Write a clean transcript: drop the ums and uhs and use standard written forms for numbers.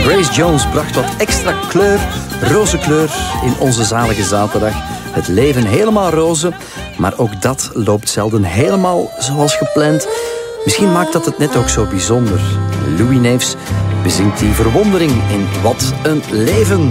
Grace Jones bracht wat extra kleur, roze kleur, in onze zalige zaterdag. Het leven helemaal roze, maar ook dat loopt zelden helemaal zoals gepland. Misschien maakt dat het net ook zo bijzonder. Louis Neefs bezingt die verwondering in Wat een leven.